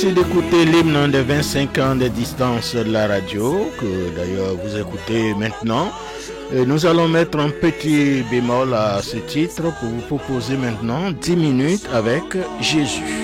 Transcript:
Merci d'écouter l'hymne de 25 ans de distance de la radio, que d'ailleurs vous écoutez maintenant. Nous allons mettre un petit bémol à ce titre pour vous proposer maintenant 10 minutes avec Jésus.